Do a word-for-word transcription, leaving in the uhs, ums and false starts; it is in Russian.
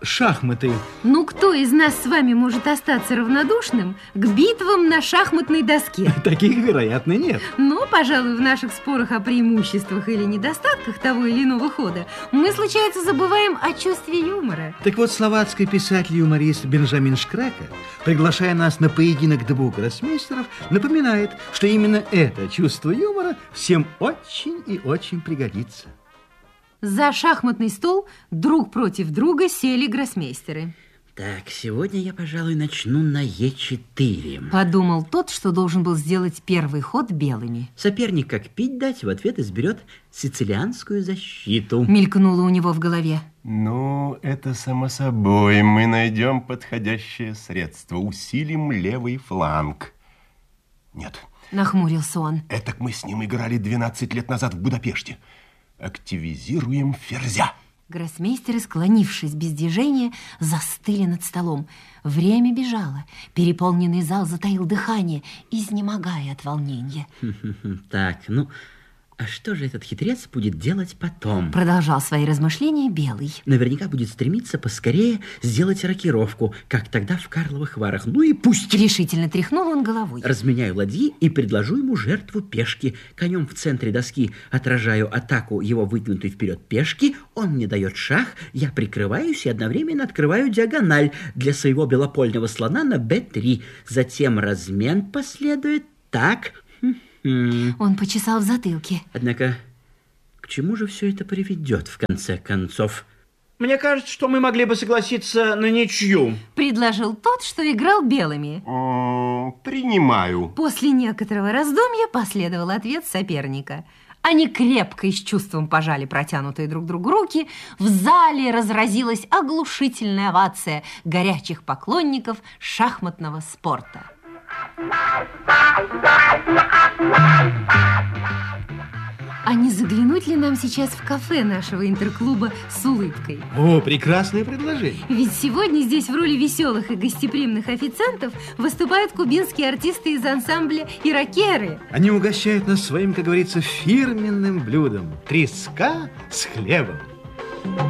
шахматы. Ну, кто из нас с вами может остаться равнодушным к битвам на шахматной доске? Таких, вероятно, нет. Но, пожалуй, в наших спорах о преимуществах или недостатках того или иного хода мы, случается, забываем о чувстве юмора. Так вот, словацкий писатель-юморист Бенджамин Шкрека, приглашая нас на поединок двух гроссмейстеров, напоминает, что именно это чувство юмора всем очень и очень пригодится. За шахматный стол друг против друга сели гроссмейстеры. Так, сегодня я, пожалуй, начну на е четыре. Подумал тот, что должен был сделать первый ход белыми. Соперник, как пить дать, в ответ изберет сицилианскую защиту. Мелькнуло у него в голове. Ну, это само собой. Мы найдем подходящее средство. Усилим левый фланг. Нет. Нахмурился он. Этак мы с ним играли двенадцать лет назад в Будапеште. Активизируем ферзя. Гроссмейстеры, склонившись без движения, застыли над столом. Время бежало. Переполненный зал затаил дыхание, изнемогая от волнения. Так, ну, а что же этот хитрец будет делать потом? Продолжал свои размышления Белый. Наверняка будет стремиться поскорее сделать рокировку, как тогда в Карловых Варах. Ну и пусть. Решительно тряхнул он головой. Разменяю ладьи и предложу ему жертву пешки. Конем в центре доски отражаю атаку его выдвинутой вперед пешки. Он мне дает шах, я прикрываюсь и одновременно открываю диагональ для своего белопольного слона на бэ три. Затем размен последует так. Он почесал в затылке. Однако, к чему же все это приведет в конце концов? Мне кажется, что мы могли бы согласиться на ничью. Предложил тот, что играл белыми. М-м, принимаю. После некоторого раздумья последовал ответ соперника. Они крепко и с чувством пожали протянутые друг другу руки. В зале разразилась оглушительная овация горячих поклонников шахматного спорта. А не заглянуть ли нам сейчас в кафе нашего интерклуба с улыбкой? О, прекрасное предложение. Ведь сегодня здесь в роли веселых и гостеприимных официантов выступают кубинские артисты из ансамбля «Ирокеры». Они угощают нас своим, как говорится, фирменным блюдом. Треска с хлебом.